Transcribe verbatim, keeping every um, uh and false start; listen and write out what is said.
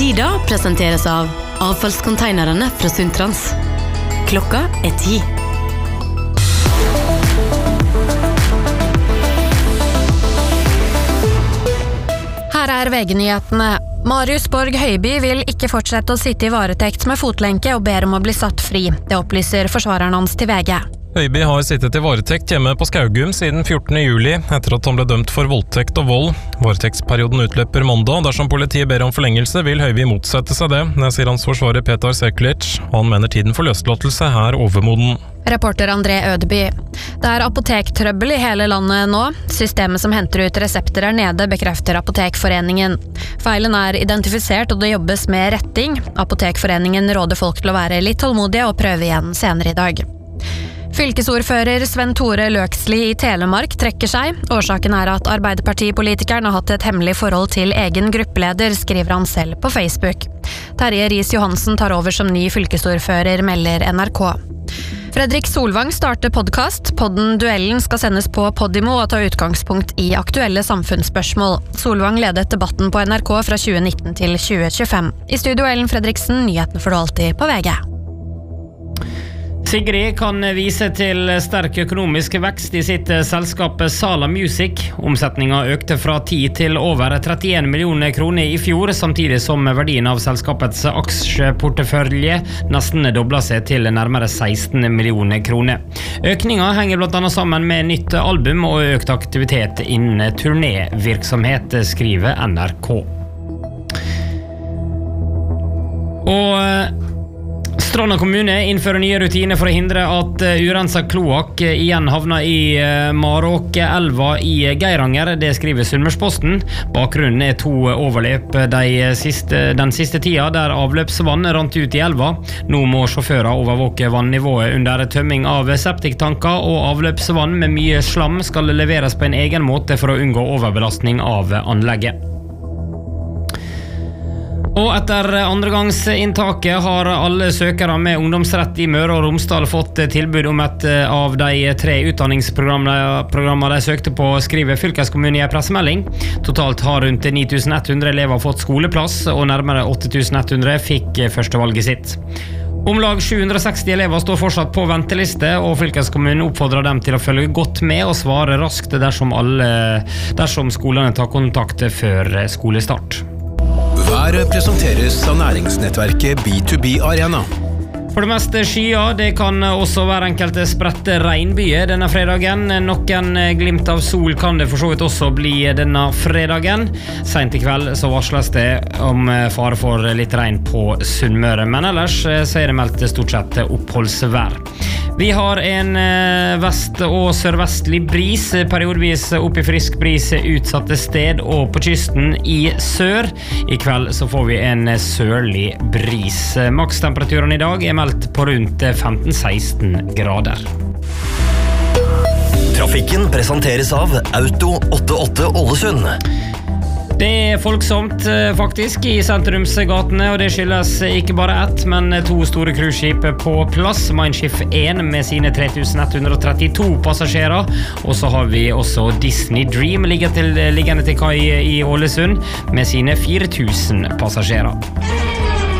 Tida presenteres av avfallskonteinerne fra Sundtrans. Klokka er ti. Her er V G-nyhetene. Marius Borg Høiby vil ikke fortsette å sitte i varetekt med fotlenke og ber om å bli satt fri. Det opplyser forsvareren hans til V G. Høiby har sittet i varetekt hjemme på Skaugum siden fjortende juli, etter at han ble dømt for voldtekt og vold. Varetektsperioden utløper mandag. Dersom politiet ber om forlengelse, vil Høiby motsette seg det. Det sier hans forsvarer Petar Sekulic, og han mener tiden for løslatelse er overmoden. Reporter André Ødeby. Det er apotektrøbbel i hele landet nå. Systemet som henter ut resepter er nede, bekrefter Apotekforeningen. Feilen er identifisert, og det jobbes med retting. Apotekforeningen råder folk til å være litt tålmodige og prøve igjen senere i dag. Fylkesordfører Sven Tore Løksli i Telemark trekker seg. Årsaken er at Arbeiderpartipolitikeren har hatt et hemmelig forhold til egen gruppeleder, skriver han selv på Facebook. Terje Riis-Johansen tar over som ny fylkesordfører, melder N R K. Fredrik Solvang starter podcast. Podden Duellen skal sendes på Podimo og ta utgangspunkt i aktuelle samfunnsspørsmål. Solvang ledet debatten på N R K fra tjue nitten til tjue tjuefem. I studio Ellen Fredriksen, nyheten får du alltid på V G. Sigrid kan vise til sterk økonomisk vekst i sitt selskap Sala Music. Omsetningen økte fra ti til over trettien millioner kroner i fjor, samtidig som verdien av selskapets aksjeportefølje nesten doblet seg til nærmere seksten millioner kroner. Økningen henger blant annet sammen med nytt album og økt aktivitet innen turnévirksomhet, skriver N R K. Og Stranda kommune innfører nye rutiner for å hindre at urenset kloakk igjen havner i Maråkelva i Geiranger. Det skriver Sunnmørsposten. Bakgrunnen er to overløp de siste, den siste tida der avløpsvann rant ut i elva. Nå må sjåfører overvåke vannivået under tømming av septiktanker, og avløpsvann med mye slam skal leveres på en egen måte for å unngå overbelastning av anlegget. Og etter andregangsinntaket har alle søkere med ungdomsrett i Møre og Romsdal fått tilbud om et av de tre utdanningsprogrammene de søkte på, skriver fylkeskommunen i en pressemelding. Totalt har rundt ni tusen ett hundre elever fått skoleplass, og nærmere åtte tusen ett hundre fikk førstevalget sitt. Om lag sju hundre og seksti elever står fortsatt på venteliste, og fylkeskommunen oppfordrer dem til å følge godt med og svare raskt dersom, alle, dersom skolene tar kontakt før skolestart. Været presenteres av næringsnettverket B to B Arena. For det meste skyer, det kan også være enkelte spredte regnbyer denne fredagen. Noen glimt av sol kan det for så vidt også bli denne fredagen. Sent i kveld så varsles det om fare for litt regn på Sunnmøre, men ellers så er det meldt stort sett oppholdsvær. Vi har en vest- og sørvestlig bris, periodevis opp i frisk bris utsatte sted og på kysten i sør. I kveld så får vi en sørlig bris. Makstemperaturen i dag er meldt på rundt femten til seksten grader. Trafikken presenteres av Auto åttiåtte Ålesund. Det er folksomt faktisk i sentrumsgatene, og det skyldes ikke bare ett, men to store cruiseskip på plass. Mein Schiff én med sine tre tusen ett hundre og trettito passasjerer, og så har vi også Disney Dream liggende til, liggende til kai i Ålesund med sine fire tusen passasjerer.